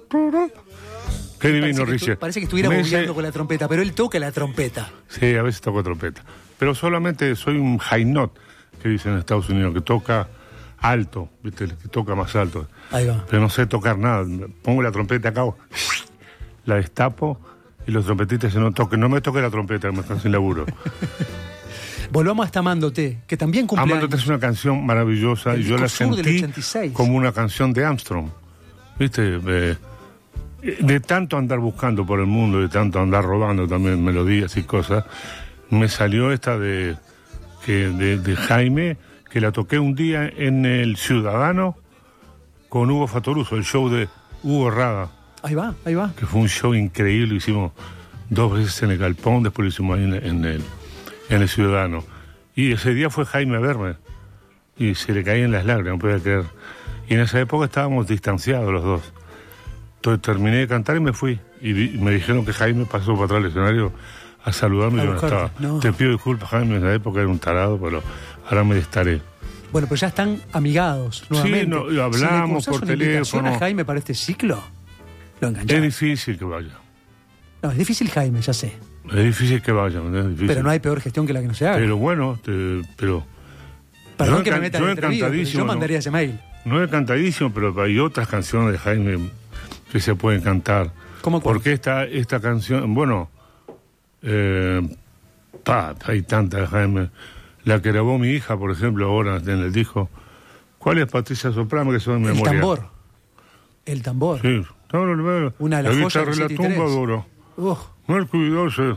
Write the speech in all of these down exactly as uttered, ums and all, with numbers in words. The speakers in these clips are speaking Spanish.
Qué divino, parece que Richard. Estu- parece que estuviera Me bobeando dice- con la trompeta, pero él toca la trompeta. Sí, a veces toco trompeta. Pero solamente soy un high note, que dicen en Estados Unidos, que toca alto, ¿viste? Que toca más alto. Ahí va. Pero no sé tocar nada. Pongo la trompeta acá, la destapo y los trompetistas se no toquen. No me toque la trompeta, me están sin laburo. Volvamos hasta Amándote, que también cumple Amándote es años. una canción maravillosa El y yo disco la sur del sentí ochenta y seis. como una canción de Armstrong. ¿Viste? Eh, de tanto andar buscando por el mundo, de tanto andar robando también melodías y cosas, me salió esta de, que, de, de Jaime, que la toqué un día en El Ciudadano con Hugo Fatoruso, el show de Hugo Rada, Ahí va, ahí va. que fue un show increíble. Lo hicimos dos veces en el Galpón, después lo hicimos ahí en, en el, en el Ciudadano. Y ese día fue Jaime a verme y se le caían las lágrimas, no podía creer. Y en esa época estábamos distanciados los dos. Entonces terminé de cantar y me fui. Y, vi- y me dijeron que Jaime pasó para atrás del escenario a saludarme A y yo no buscarte. estaba. No. Te pido disculpas, Jaime, en esa época era un tarado, pero ahora me estaré. Bueno, pero ya están amigados nuevamente. no, y hablamos Si le cursás por una invitación teléfono. a Jaime para este ciclo, lo Es enganchás. difícil que vaya. No, es difícil Jaime, ya sé. Es difícil que vaya, es difícil. Pero no hay peor gestión que la que no se haga. Pero bueno, te- pero Perdón yo que me encan- meta yo en entrevista, pero encantadísimo, yo ¿no? mandaría ese mail. no es cantadísimo, pero hay otras canciones de Jaime que se pueden cantar. ¿Cómo cuál? Porque esta, esta canción, bueno, eh, pa, hay tantas de Jaime. La que grabó mi hija, por ejemplo, ahora en el disco. ¿Cuál es Patricia Soprano? Que son de El memoria. tambor. El tambor. Sí. No, no, no, no. Una de la las joyas guitarra del y la siete y tres. tumba duro. Uf, No el cuidarse.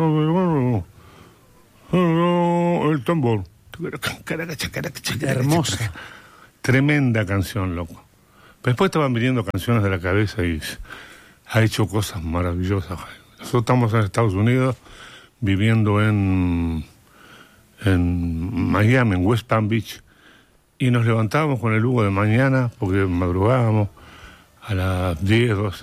El tambor. hermosa. Tremenda canción, loco. Pero después estaban viniendo canciones de la cabeza y ha hecho cosas maravillosas. Nosotros estamos en Estados Unidos, viviendo en, en Miami, en West Palm Beach, y nos levantábamos con el Hugo de mañana, porque madrugábamos a las diez, doce,